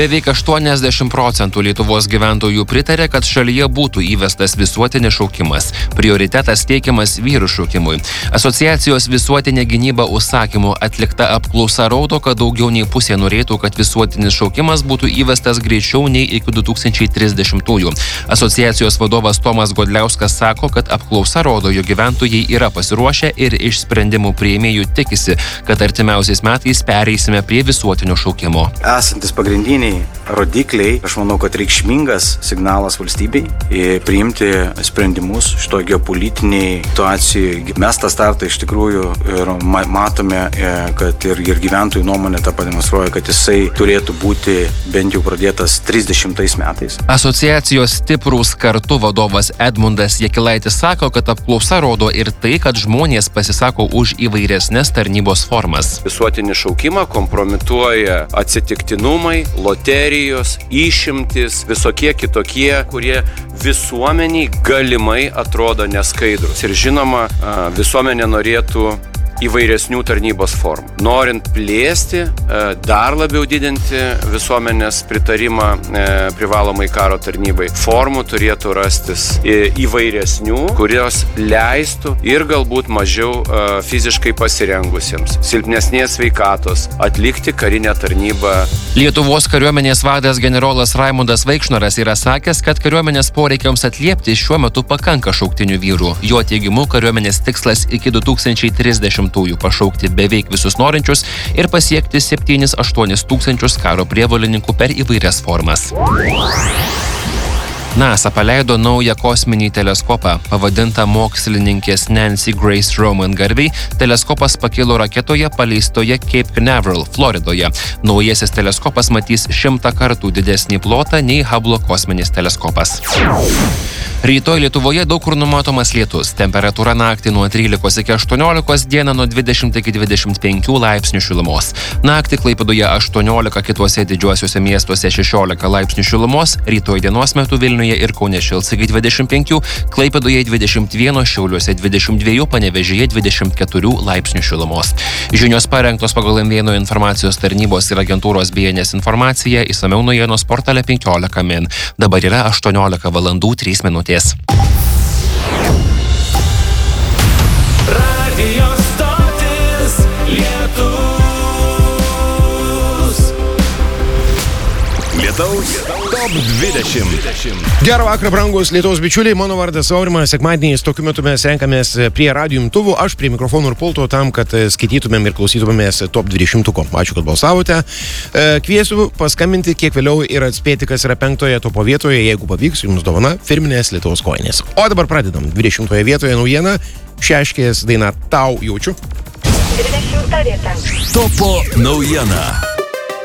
Beveik 80% Lietuvos gyventojų pritarė, kad šalyje būtų įvestas visuotinis šaukimas. Prioritetas teikiamas vyrų šaukimui. Asociacijos Visuotinė gynyba užsakymu atlikta apklausa rodo, kad daugiau nei pusė norėtų, kad visuotinis šaukimas būtų įvestas greičiau nei iki 2030-ųjų. Asociacijos vadovas Tomas Godliauskas sako, kad apklausa rodo, jog gyventojai yra pasiruošę ir iš sprendimų priėmėjų tikisi, kad artimiausiais metais pereisime prie visuotinio šaukimo. Esantis pagrindiniai rodikliai, aš manau, kad reikšmingas signalas valstybei priimti sprendimus šito geopolitiniai situacijai. Mes tą startą iš tikrųjų ir matome, kad ir gyventojų nuomonė tą pademonstruoja, kad jisai turėtų būti bent jau pradėtas 30 metais. Asociacijos Stiprūs kartu vadovas Edmundas Jakilaitis sako, kad apklausa rodo ir tai, kad žmonės pasisako už įvairesnes tarnybos formas. Visuotinį šaukimą kompromituoja atsitiktinumai, loterijos, išimtis, visokie kitokie, kurie visuomeniai galimai atrodo neskaidrus. Ir žinoma, visuomenė norėtų įvairesnių tarnybos formų. Norint plėsti, dar labiau didinti visuomenės pritarimą privalomai karo tarnybai, formų turėtų rastis įvairesnių, kurios leistų ir galbūt mažiau fiziškai pasirengusiems, silpnesnės sveikatos, atlikti karinę tarnybą. Lietuvos kariuomenės vadas generolas Raimundas Vaikšnoras yra sakęs, kad kariuomenės poreikiams atliepti šiuo metu pakanka šauktinių vyrų. Jo teigimu, kariuomenės tikslas iki 2030 pašaukti beveik visus norinčius ir pasiekti 7-8 tūkstančius karo prievolininkų per įvairias formas. NASA paleido naują kosminį teleskopą, pavadintą mokslininkės Nancy Grace Roman garbei. Teleskopas pakilo raketoje paleistoje Cape Canaveral, Floridoje. Naujasis teleskopas matys 100 kartų didesnį plotą nei Hubble kosminis teleskopas. Rytoj Lietuvoje daug kur numatomas lietus. Temperatūra naktį nuo 13 iki 18, dieną nuo 20 iki 25 laipsnių šilumos. Naktį Klaipėdoje 18, kituose didžiuosiuose miestuose 16 laipsnių šilumos, rytoj dienos metu Vilniuje ir Kaune šils iki 25, Klaipėdoje 21, Šiauliuose 22, Panevėžyje 24 laipsnių šilumos. Žinios parengtos pagal M1 informacijos tarnybos ir agentūros BNS informaciją, išsamiau naujienos portale 15 min. Dabar yra 18 valandų 3 minutės. Radio stotis Lietus. Lietaus Top 20. Gerą vakarą, brangus Lietuvos bičiuliai, mano vardas Aurimas. Sekmadieniais tokiu metu mes renkamės prie radijo imtuvų, aš prie mikrofonų ir pulto tam, kad skaitytumėm ir klausytumėmės Top 20. Ačiū, kad balsavote. Kviesiu paskambinti kiek vėliau ir atspėti, kas yra 5 topo vietoje, jeigu pavyks, jums dovana firminės Lietuvos kojinės. O dabar pradedam. 20 vietoje naujiena, Šeškės daina Tau jaučiu. 20 vieta. Topo naujiena.